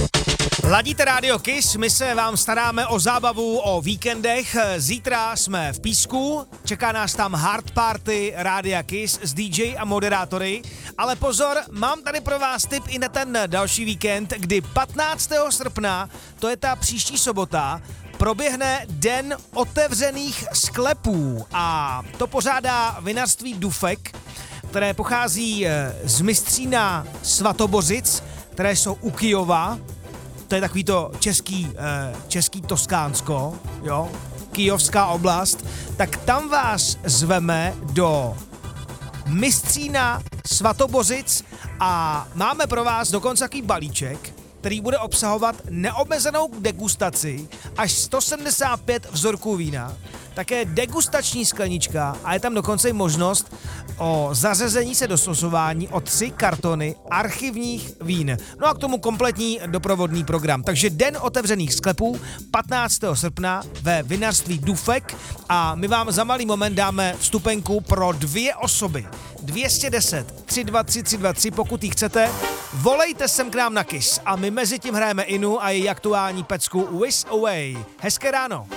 Ladíte Radio Kiss, my se vám staráme o zábavu o víkendech. Zítra jsme v Písku, čeká nás tam hard party Rádia Kiss s DJ a moderátory. Ale pozor, mám tady pro vás tip i na ten další víkend, kdy 15. srpna, to je ta příští sobota, proběhne Den otevřených sklepů a to pořádá vinařství Dufek, které pochází z Mistřína Svatobořic, které jsou u Kyjova. To je takový to český Toskánsko, jo, Kyjovská oblast, tak tam vás zveme do Mistřína Svatobořic a máme pro vás dokonce takový balíček, který bude obsahovat neomezenou degustaci až 175 vzorků vína, také degustační sklenička a je tam dokonce i možnost o zařazení se do slosování o 3 kartony archivních vín. No a k tomu kompletní doprovodný program. Takže Den otevřených sklepů 15. srpna ve vinařství Dufek a my vám za malý moment dáme vstupenku pro 2 osoby. 210 323 323, pokud ji chcete, volejte sem k nám na Kiss a my mezi tím hrajeme Inu a její aktuální pecku Wish Away. Hezké ráno.